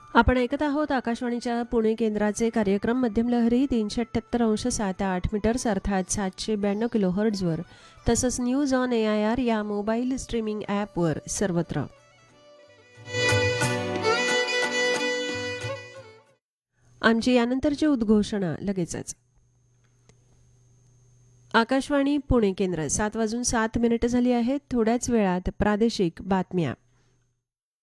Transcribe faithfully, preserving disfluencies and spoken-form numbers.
आपण ऐकत आहोत आकाशवाणीच्या पुणे केंद्राचे कार्यक्रम मध्यम लहरी तीनशे अठ्ठ्याहत्तर अंश सात आठ मीटर्स अर्थात सातशे ब्याण्णव किलो हर्ट्झवर तसंच news on A I R या मोबाईल स्ट्रीमिंग ॲपवर सर्वत्र. आमची यानंतरची उद्घोषणा लगेचच. आकाशवाणी पुणे केंद्र सात वाजून सात मिनिटं झाली आहेत. थोड्याच वेळात प्रादेशिक बातम्या.